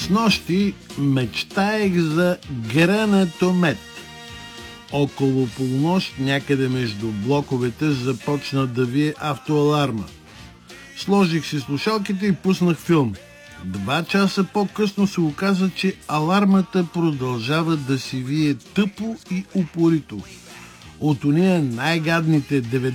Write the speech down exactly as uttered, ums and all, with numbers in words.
Снощи мечтаех за гранатомет. Около полунощ някъде между блоковете започна да вие автоаларма. Сложих си слушалките и пуснах филм. Два часа по-късно се оказа, че алармата продължава да си вие тъпо и упорито. От уния най-гадните